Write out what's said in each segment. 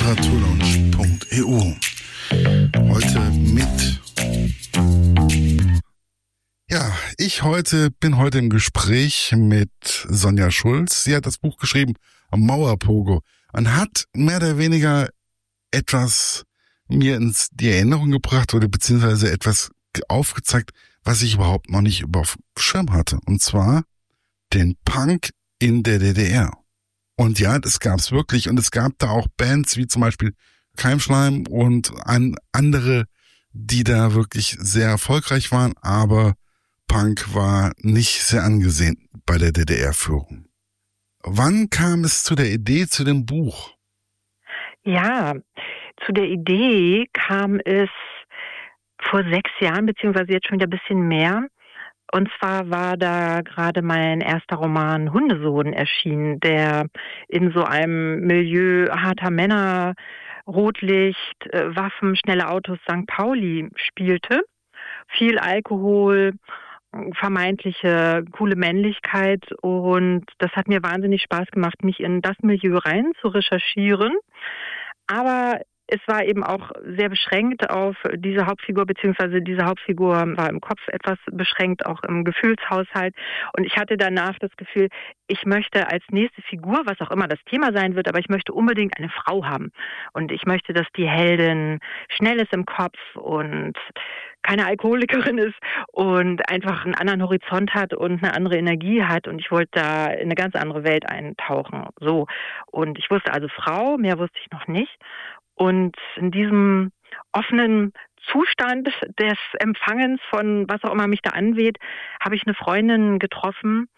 literaturlaunch.eu. Heute mit... Ja, bin heute im Gespräch mit Sonja Schulz. Sie hat das Buch geschrieben, Mauerpogo, und hat mehr oder weniger etwas mir die Erinnerung gebracht oder beziehungsweise etwas aufgezeigt, was ich überhaupt noch nicht auf dem Schirm hatte. Und zwar den Punk in der DDR. Und ja, das gab's wirklich. Und es gab da auch Bands wie zum Beispiel Keimschleim und andere, die da wirklich sehr erfolgreich waren. Aber Punk war nicht sehr angesehen bei der DDR-Führung. Wann kam es zu der Idee zu dem Buch? Ja, zu der Idee kam es vor 6 Jahren, beziehungsweise jetzt schon wieder ein bisschen mehr. Und zwar war da gerade mein erster Roman Hundesohn erschienen, der in so einem Milieu harter Männer, Rotlicht, Waffen, schnelle Autos, St. Pauli spielte. Viel Alkohol, vermeintliche coole Männlichkeit, und das hat mir wahnsinnig Spaß gemacht, mich in das Milieu rein zu recherchieren. Aber es war eben auch sehr beschränkt auf diese Hauptfigur, beziehungsweise diese Hauptfigur war im Kopf etwas beschränkt, auch im Gefühlshaushalt. Und ich hatte danach das Gefühl, ich möchte als nächste Figur, was auch immer das Thema sein wird, aber ich möchte unbedingt eine Frau haben. Und ich möchte, dass die Heldin schnell ist im Kopf und keine Alkoholikerin ist und einfach einen anderen Horizont hat und eine andere Energie hat. Und ich wollte da in eine ganz andere Welt eintauchen. So. Und ich wusste also Frau, mehr wusste ich noch nicht. Und in diesem offenen Zustand des Empfangens von was auch immer mich da anweht, habe ich eine Freundin getroffen,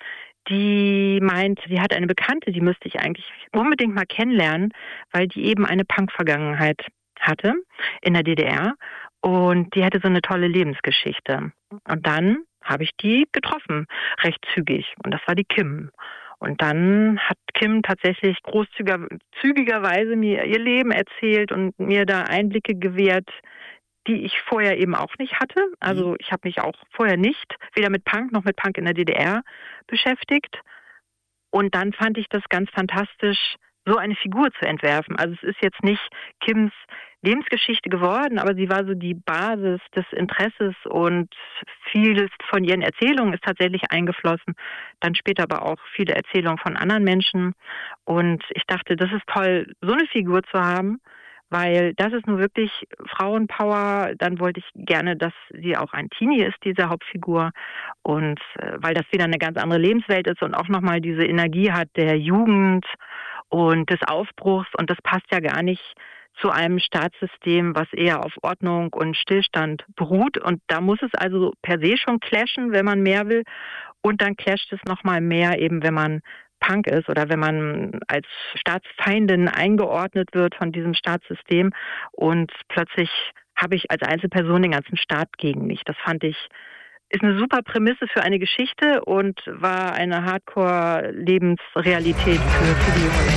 die meint, sie hat eine Bekannte, die müsste ich eigentlich unbedingt mal kennenlernen, weil die eben eine Punk-Vergangenheit hatte in der DDR und die hatte so eine tolle Lebensgeschichte. Und dann habe ich die getroffen, recht zügig. Und das war die Kim. Und dann hat Kim tatsächlich großzügigerweise mir ihr Leben erzählt und mir da Einblicke gewährt, die ich vorher eben auch nicht hatte. Also ich habe mich auch vorher nicht, weder mit Punk noch mit Punk in der DDR beschäftigt. Und dann fand ich das ganz fantastisch, so eine Figur zu entwerfen. Also es ist jetzt nicht Kims Lebensgeschichte geworden, aber sie war so die Basis des Interesses und vieles von ihren Erzählungen ist tatsächlich eingeflossen. Dann später aber auch viele Erzählungen von anderen Menschen. Und ich dachte, das ist toll, so eine Figur zu haben, weil das ist nun wirklich Frauenpower. Dann wollte ich gerne, dass sie auch ein Teenie ist, diese Hauptfigur. Und weil das wieder eine ganz andere Lebenswelt ist und auch nochmal diese Energie hat der Jugend und des Aufbruchs. Und das passt ja gar nicht zu einem Staatssystem, was eher auf Ordnung und Stillstand beruht. Und da muss es also per se schon clashen, wenn man mehr will. Und dann clasht es nochmal mehr eben, wenn man Punk ist oder wenn man als Staatsfeindin eingeordnet wird von diesem Staatssystem. Und plötzlich habe ich als Einzelperson den ganzen Staat gegen mich. Das fand ich, ist eine super Prämisse für eine Geschichte und war eine Hardcore-Lebensrealität für viele junge Menschen.